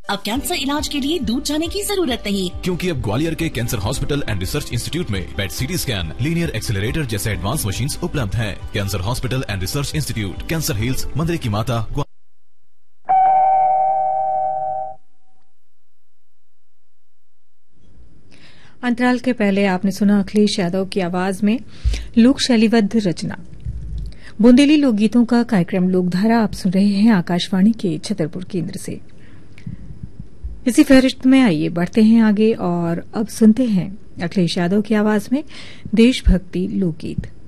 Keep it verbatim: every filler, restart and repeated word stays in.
अब कैंसर इलाज के लिए दूर जाने की जरूरत नहीं, क्योंकि अब ग्वालियर के cancer hospital and research institute में पेट सीटी स्कैन, लीनियर एक्सेलरेटर जैसे एडवांस मशीन्स उपलब्ध हैं। Cancer hospital and research institute, cancer hills, मंदिर की माता। अंतराल के पहले आपने सुना अखिलेश यादव की आवाज में लोक शैलीबद्ध रचना बुंदेली लोकगीतों का कार्यक्रम लोकधारा आप सुन रहे हैं आकाशवाणी के छतरपुर केंद्र से। इसी फहरिस्त में आइए बढ़ते हैं आगे और अब सुनते हैं अखिलेश यादव की आवाज में देशभक्ति लोकगीत।